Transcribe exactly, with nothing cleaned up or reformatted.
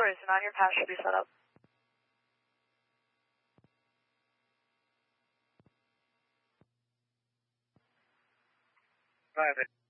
worries. And on your pass should be set up. Private.